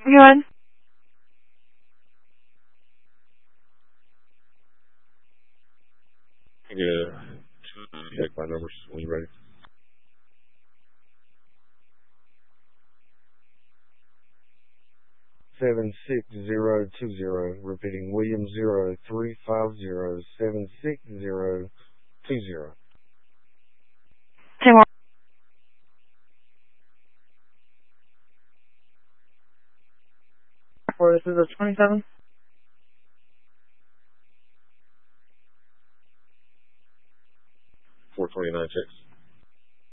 Go ahead. Yeah. Check my numbers when you're ready. 76020. Repeating, William 0350 76020. Say more. This is a 27. 429 checks.